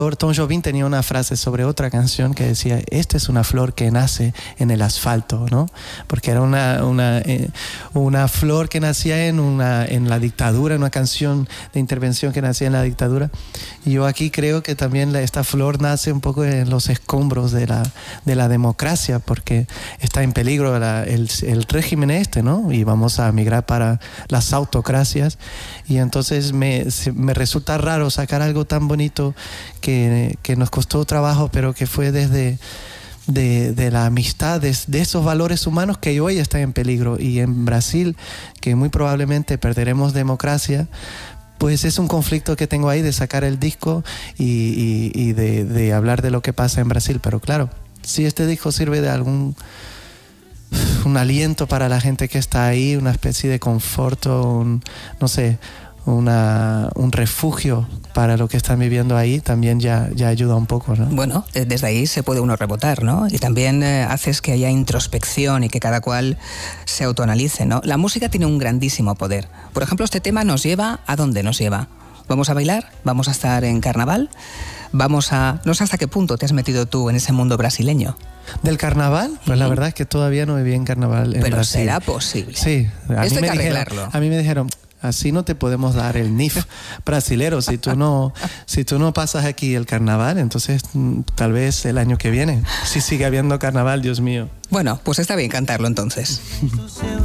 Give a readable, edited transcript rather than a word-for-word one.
Tom Jobim tenía una frase sobre otra canción que decía: esta es una flor que nace en el asfalto, ¿no? Porque era una flor que nacía en la dictadura, una canción de intervención que nacía en la dictadura. Y yo aquí creo que también esta flor nace un poco en los escombros de la democracia, porque está en peligro el régimen ¿no? Y vamos a migrar para las autocracias. Y entonces me resulta raro sacar algo tan bonito que nos costó trabajo, pero que fue desde de la amistad, de esos valores humanos que hoy están en peligro. Y en Brasil, que muy probablemente perderemos democracia, pues es un conflicto que tengo ahí de sacar el disco y de hablar de lo que pasa en Brasil. Pero claro, si este disco sirve de un aliento para la gente que está ahí, una especie de conforto, no sé, un refugio para lo que están viviendo ahí, también ya ayuda un poco, ¿no? Bueno, desde ahí se puede uno rebotar, ¿no? Y también haces que haya introspección y que cada cual se autoanalice, ¿no? La música tiene un grandísimo poder. Por ejemplo, este tema nos lleva ¿a dónde nos lleva? ¿Vamos a bailar? ¿Vamos a estar en carnaval? No sé hasta qué punto te has metido tú en ese mundo brasileño. ¿Del carnaval? Pues la verdad es que todavía no viví en carnaval en Pero Brasil. será posible. Sí. Esto hay que arreglarlo. A mí me dijeron: así no te podemos dar el NIF brasilero. Si tú no pasas aquí el carnaval, entonces tal vez el año que viene, si sigue habiendo carnaval, Dios mío. Bueno, pues está bien cantarlo entonces.